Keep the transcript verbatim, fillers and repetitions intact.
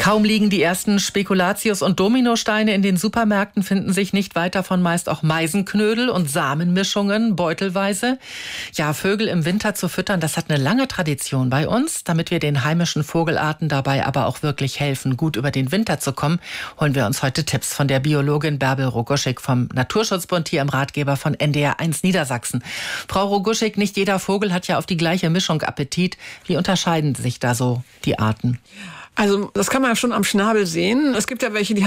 Kaum liegen die ersten Spekulatius- und Dominosteine in den Supermärkten, finden sich nicht weit davon meist auch Meisenknödel und Samenmischungen beutelweise. Ja, Vögel im Winter zu füttern, das hat eine lange Tradition bei uns. Damit wir den heimischen Vogelarten dabei aber auch wirklich helfen, gut über den Winter zu kommen, holen wir uns heute Tipps von der Biologin Bärbel Roguschik vom Naturschutzbund hier im Ratgeber von N D R eins Niedersachsen. Frau Roguschik, nicht jeder Vogel hat ja auf die gleiche Mischung Appetit. Wie unterscheiden sich da so die Arten? Also das kann man ja schon am Schnabel sehen. Es gibt ja welche, die